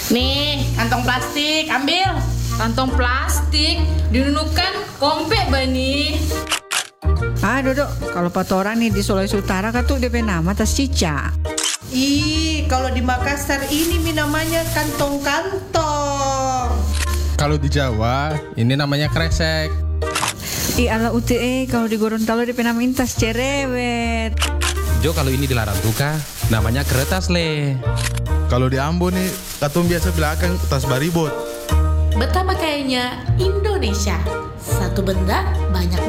Nih, kantong plastik, ambil. Kantong plastik dinunukan kompek bani. Duduk, kalau patoran nih di Sulawesi Utara kan tuh DP nama tas cica. Ih, kalau di Makassar ini namanya kantong-kantong. Kalau di Jawa, ini namanya kresek. Ala UTE kalau di Gorontalo DP nama tas cerewet. Jo, kalau ini dilarang tuka, namanya kertas le. Kalau di Ambon nih, katong biasa belakang tas baribot. Betapa kayaknya Indonesia. Satu benda banyak